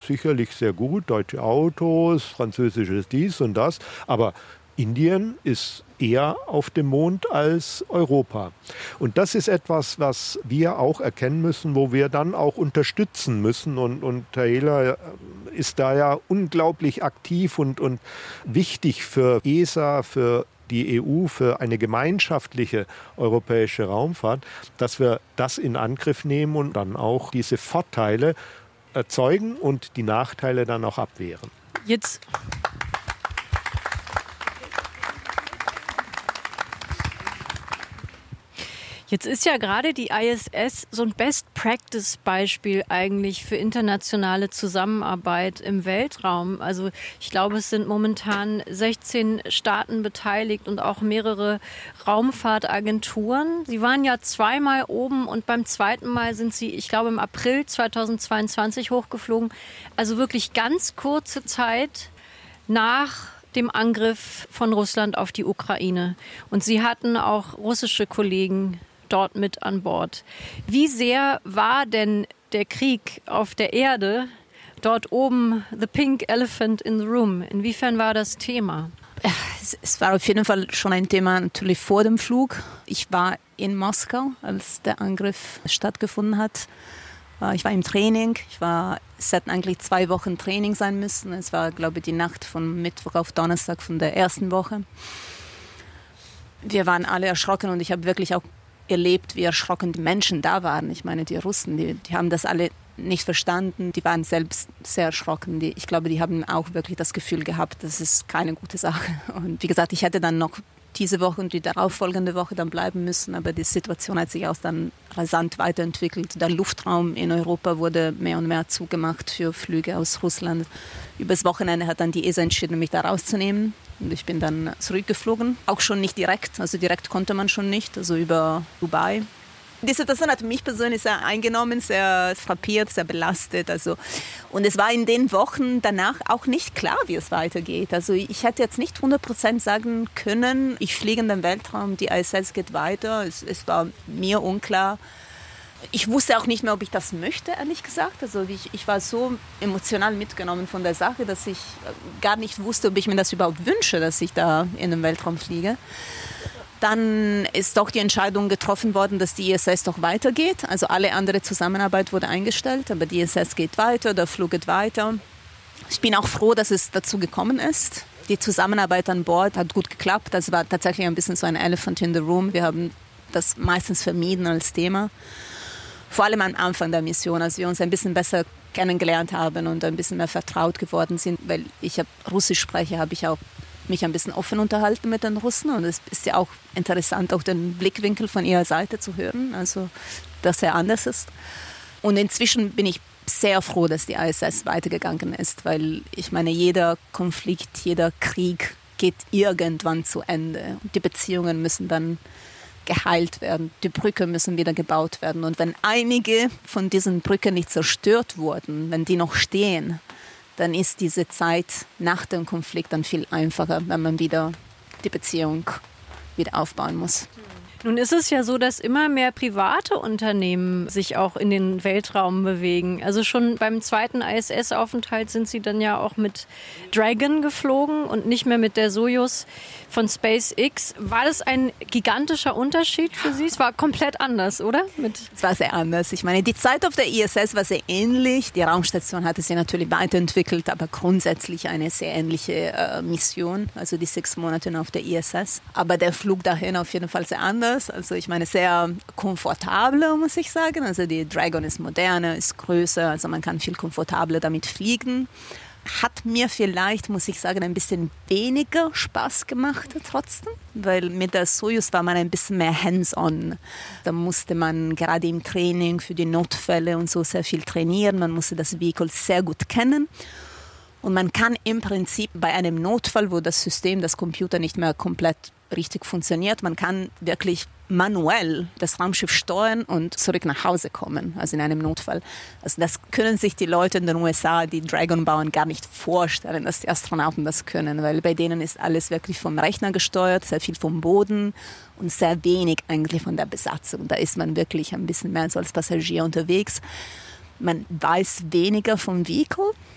sicherlich sehr gut, deutsche Autos, französisches dies und das, aber Indien ist eher auf dem Mond als Europa. Und das ist etwas, was wir auch erkennen müssen, wo wir dann auch unterstützen müssen. Und Herr Ehler ist da ja unglaublich aktiv und wichtig für ESA, für die EU, für eine gemeinschaftliche europäische Raumfahrt, dass wir das in Angriff nehmen und dann auch diese Vorteile erzeugen und die Nachteile dann auch abwehren. Jetzt ist ja gerade die ISS so ein Best-Practice-Beispiel eigentlich für internationale Zusammenarbeit im Weltraum. Also ich glaube, es sind momentan 16 Staaten beteiligt und auch mehrere Raumfahrtagenturen. Sie waren ja zweimal oben und beim zweiten Mal sind Sie, ich glaube, im April 2022 hochgeflogen. Also wirklich ganz kurze Zeit nach dem Angriff von Russland auf die Ukraine. Und Sie hatten auch russische Kollegen dort mit an Bord. Wie sehr war denn der Krieg auf der Erde dort oben, the pink elephant in the room? Inwiefern war das Thema? Es war auf jeden Fall schon ein Thema natürlich vor dem Flug. Ich war in Moskau, als der Angriff stattgefunden hat. Ich war im Training. Es hätten eigentlich 2 Wochen Training sein müssen. Es war, glaube ich, die Nacht von Mittwoch auf Donnerstag von der ersten Woche. Wir waren alle erschrocken und ich habe wirklich auch erlebt, wie erschrocken die Menschen da waren. Ich meine, die Russen, die haben das alle nicht verstanden. Die waren selbst sehr erschrocken. Ich glaube, die haben auch wirklich das Gefühl gehabt, das ist keine gute Sache. Und wie gesagt, ich hätte dann noch diese Woche und die darauffolgende Woche dann bleiben müssen. Aber die Situation hat sich auch dann rasant weiterentwickelt. Der Luftraum in Europa wurde mehr und mehr zugemacht für Flüge aus Russland. Übers Wochenende hat dann die ESA entschieden, mich da rauszunehmen. Und ich bin dann zurückgeflogen. Auch schon nicht direkt. Also direkt konnte man schon nicht. Also über Dubai. Die Situation hat mich persönlich sehr eingenommen, sehr frappiert, sehr belastet. Und es war in den Wochen danach auch nicht klar, wie es weitergeht. Also ich hätte jetzt nicht 100% sagen können, ich fliege in den Weltraum, die ISS geht weiter. Es war mir unklar. Ich wusste auch nicht mehr, ob ich das möchte, ehrlich gesagt. Also ich war so emotional mitgenommen von der Sache, dass ich gar nicht wusste, ob ich mir das überhaupt wünsche, dass ich da in den Weltraum fliege. Dann ist doch die Entscheidung getroffen worden, dass die ISS doch weitergeht. Also alle andere Zusammenarbeit wurde eingestellt, aber die ISS geht weiter, der Flug geht weiter. Ich bin auch froh, dass es dazu gekommen ist. Die Zusammenarbeit an Bord hat gut geklappt. Das war tatsächlich ein bisschen so ein Elephant in the room. Wir haben das meistens vermieden als Thema. Vor allem am Anfang der Mission, als wir uns ein bisschen besser kennengelernt haben und ein bisschen mehr vertraut geworden sind. Weil ich Russisch spreche, habe ich auch mich ein bisschen offen unterhalten mit den Russen. Und es ist ja auch interessant, auch den Blickwinkel von ihrer Seite zu hören, also dass er anders ist. Und inzwischen bin ich sehr froh, dass die ISS weitergegangen ist, weil ich meine, jeder Konflikt, jeder Krieg geht irgendwann zu Ende. Die Beziehungen müssen dann geheilt werden, die Brücken müssen wieder gebaut werden. Und wenn einige von diesen Brücken nicht zerstört wurden, wenn die noch stehen, dann ist diese Zeit nach dem Konflikt dann viel einfacher, wenn man wieder die Beziehung wieder aufbauen muss. Nun ist es ja so, dass immer mehr private Unternehmen sich auch in den Weltraum bewegen. Also schon beim zweiten ISS-Aufenthalt sind Sie dann ja auch mit Dragon geflogen und nicht mehr mit der Soyuz von SpaceX. War das ein gigantischer Unterschied für Sie? Es war komplett anders, oder? Es war sehr anders. Ich meine, die Zeit auf der ISS war sehr ähnlich. Die Raumstation hatte sich natürlich weiterentwickelt, aber grundsätzlich eine sehr ähnliche Mission. Also die 6 Monate auf der ISS. Aber der Flug dahin auf jeden Fall sehr anders. Also ich meine, sehr komfortabler, muss ich sagen. Also die Dragon ist moderner, ist größer, also man kann viel komfortabler damit fliegen. Hat mir vielleicht, muss ich sagen, ein bisschen weniger Spaß gemacht trotzdem, weil mit der Soyuz war man ein bisschen mehr hands-on. Da musste man gerade im Training für die Notfälle und so sehr viel trainieren. Man musste das Vehikel sehr gut kennen. Und man kann im Prinzip bei einem Notfall, wo das System, das Computer nicht mehr komplett richtig funktioniert, man kann wirklich manuell das Raumschiff steuern und zurück nach Hause kommen, also in einem Notfall. Also das können sich die Leute in den USA, die Dragon bauen, gar nicht vorstellen, dass die Astronauten das können, weil bei denen ist alles wirklich vom Rechner gesteuert, sehr viel vom Boden und sehr wenig eigentlich von der Besatzung. Da ist man wirklich ein bisschen mehr so als Passagier unterwegs. Man weiß weniger vom Vehikel.